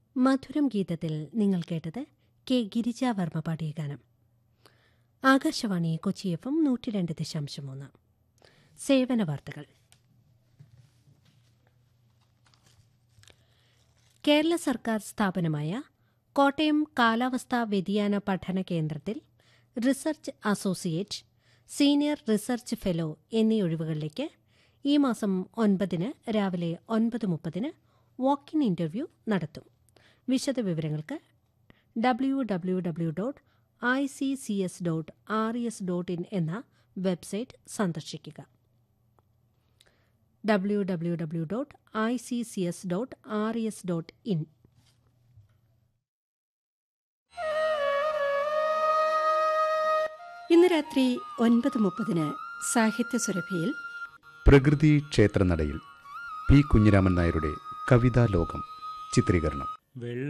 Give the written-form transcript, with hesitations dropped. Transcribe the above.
മധുരം ഗീതത്തിൽ നിങ്ങൾ കേട്ടത് കെ ഗിരിജാവർമ്മ പാടിയ ഗാനം. ആകാശവാണി കൊച്ചി FM 102.3. സേവന വാർത്തകൾ. കേരള സർക്കാർ സ്ഥാപനമായ കോട്ടയം കാലാവസ്ഥാ വ്യതിയാന പഠന കേന്ദ്രത്തിൽ research associate, senior research fellow എന്നീ ഒഴിവുകളിലേക്ക് ഈ മാസം 9 രാവിലെ 9:30 വാക്ക്-ഇൻ ഇന്റർവ്യൂ നടത്തും. വിശദവിവരങ്ങൾക്ക് www.iccs.res.in എന്ന വെബ്സൈറ്റ് സന്ദർശിക്കുക. www.iccs.res.in. ഇന്ന് രാത്രി 9:30 സാഹിത്യസുരഭിയിൽ പ്രകൃതി ക്ഷേത്രനടയിൽ പി. കുഞ്ഞിരാമൻ നായരുടെ കവിതാലോകം ചിത്രീകരണം.